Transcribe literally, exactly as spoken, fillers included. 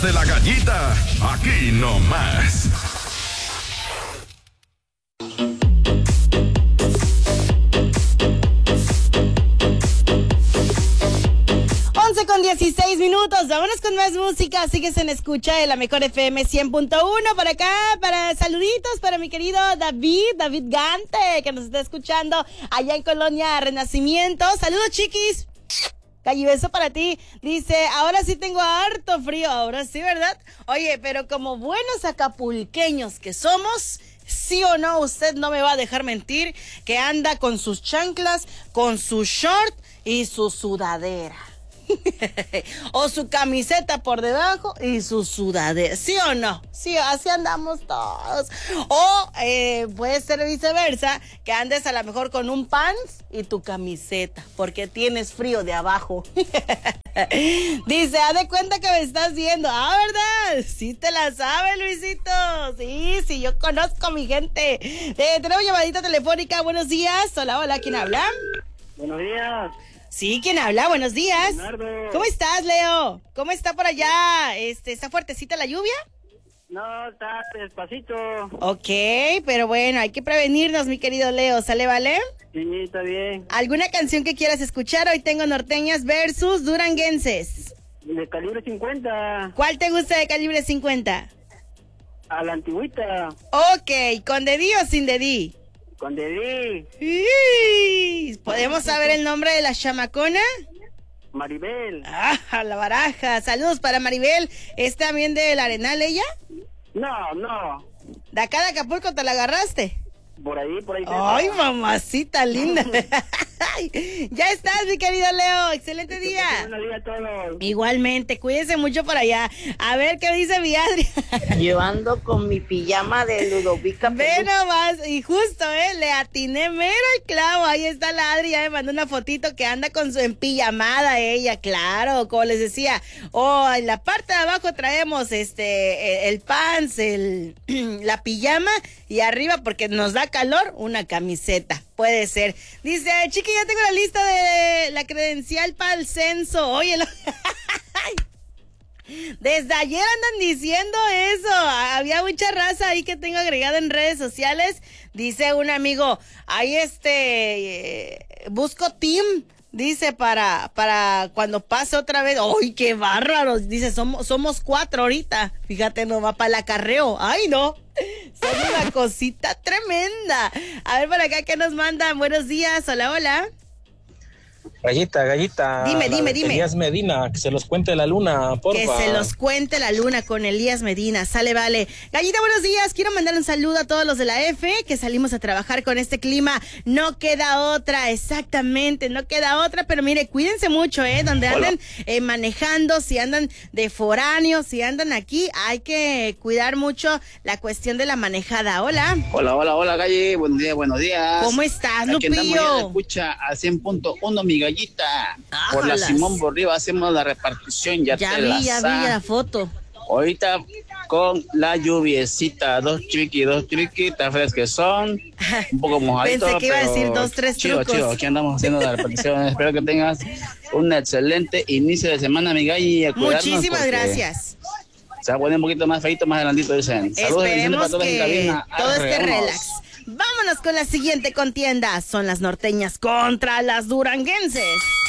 De la gallita, aquí nomás. once con dieciséis minutos, vámonos con más música. Sigues en escucha de la mejor F M cien punto uno. Por acá, para saluditos para mi querido David, David Gante, que nos está escuchando allá en Colonia Renacimiento. Saludos, chiquis. Calle beso para ti. Dice, ahora sí tengo harto frío, ahora sí, ¿verdad? Oye, pero como buenos acapulqueños que somos, sí o no, usted no me va a dejar mentir, que anda con sus chanclas, con su short y su sudadera. O su camiseta por debajo y su sudadera, ¿sí o no? Sí, así andamos todos. O eh, puede ser viceversa, que andes a lo mejor con un pants y tu camiseta, porque tienes frío de abajo. Dice, haz de cuenta que me estás viendo. Ah, ¿verdad? Sí te la sabes, Luisito. Sí, sí, yo conozco a mi gente. Eh, tenemos llamadita telefónica. Buenos días. Hola, hola, ¿quién habla? Buenos días. Sí, ¿quién habla? Buenos días. Leonardo. ¿Cómo estás, Leo? ¿Cómo está por allá? Este, ¿está fuertecita la lluvia? No, está despacito. Ok, pero bueno, hay que prevenirnos, mi querido Leo. ¿Sale, vale? Sí, está bien. ¿Alguna canción que quieras escuchar? Hoy tengo norteñas versus duranguenses. De calibre cincuenta. ¿Cuál te gusta de calibre cincuenta? A la antigüita. Ok, ¿con dedí o sin dedí? Con Dedí. ¡Uy! ¿Podemos saber el nombre de la chamacona? Maribel. ¡Ah, la baraja! Saludos para Maribel. ¿Es también del Arenal ella? No, no. ¿De acá de Acapulco te la agarraste? Por ahí, por ahí. ¡Ay, mamacita linda! Ya estás, mi querido Leo. Excelente día. Buenos días a todos. Igualmente, cuídense mucho por allá. A ver qué dice mi Adri. Yo ando con mi pijama de Ludovica. Ve nomás, y justo, eh, le atiné mero el clavo. Ahí está la Adri, ya me mandó una fotito que anda con su empijamada ella, claro, como les decía. Oh, en la parte de abajo traemos este, el, el pants, el, la pijama, y arriba, porque nos da calor, una camiseta. Puede ser. Dice, chiqui, ya tengo la lista de la credencial para el censo. Oye, lo... desde ayer andan diciendo eso. Había mucha raza ahí que tengo agregada en redes sociales. Dice un amigo, ahí este, eh, busco team. Dice, para, para cuando pase otra vez. ¡Ay, qué bárbaros! Dice, somos, somos cuatro ahorita. Fíjate, no va para el acarreo. ¡Ay, no! Son una cosita tremenda. A ver, por acá, ¿qué nos mandan? Buenos días. Hola, hola. Gallita, gallita. Dime, dime, dime. Elías Medina, que se los cuente la luna, porfa. Que se los cuente la luna con Elías Medina. Sale, vale. Gallita, buenos días. Quiero mandar un saludo a todos los de la F, que salimos a trabajar con este clima. No queda otra, exactamente, no queda otra. Pero mire, cuídense mucho, ¿eh? Donde anden eh, manejando, si andan de foráneos, si andan aquí, hay que cuidar mucho la cuestión de la manejada. Hola. Hola, hola, hola, Galle. Buenos días, buenos días. ¿Cómo estás, Aquí andamos, ya Lupillo? se escucha a cien punto uno, mi gallita. Ah, Por la las- Simón Bolívar hacemos la repartición. Ya, Ya te vi, la ya vi sa- la foto. Ahorita con la lluviecita, dos triqui, dos triqui, está fresco son, un poco mojadito. Pensé que iba a pero decir dos, tres chido, trucos. chido, aquí andamos haciendo la repartición. Espero que tengas un excelente inicio de semana, mi galle, y a cuidarnos Muchísimas porque gracias. se va a poner un poquito más feito más adelantito, dicen. Saludos, bendiciones para Esperemos todos en que cabina. todo Arre, esté vámonos. relax. Vámonos con la siguiente contienda. Son las norteñas contra las duranguenses.